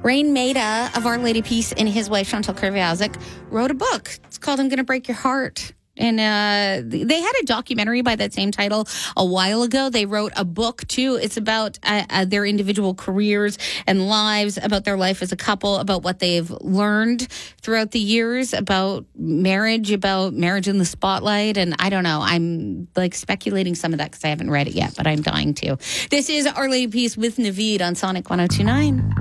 Rain Maida of Our Lady Peace and his wife, Chantal Kreviazuk, wrote a book. It's called I'm Gonna Break Your Heart. And they had a documentary by that same title a while ago. They wrote a book, too. It's about their individual careers and lives, about their life as a couple, about what they've learned throughout the years, about marriage in the spotlight. And I don't know. I'm like speculating some of that because I haven't read it yet, but I'm dying to. This is Our Lady Peace with Naveed on Sonic 102.9.